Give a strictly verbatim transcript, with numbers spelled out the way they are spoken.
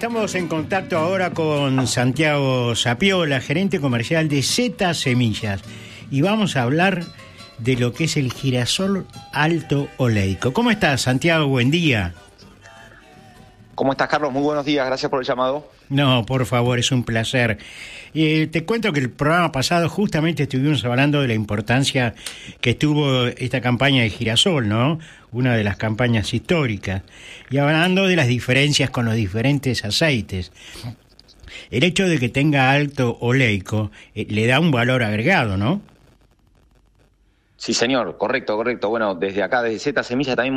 estamos en contacto ahora con Santiago Sapiola, gerente comercial de Z Semillas, y vamos a hablar de lo que es el girasol alto oleico. ¿Cómo estás, Santiago? Buen día. ¿Cómo estás, Carlos? Muy buenos días, gracias por el llamado. No, por favor, es un placer. Eh, te cuento que el programa pasado justamente estuvimos hablando de la importancia que tuvo esta campaña de girasol, ¿no? Una de las campañas históricas. Y hablando de las diferencias con los diferentes aceites. El hecho de que tenga alto oleico eh, le da un valor agregado, ¿no? Sí, señor, correcto, correcto. Bueno, desde acá, desde Z Semillas también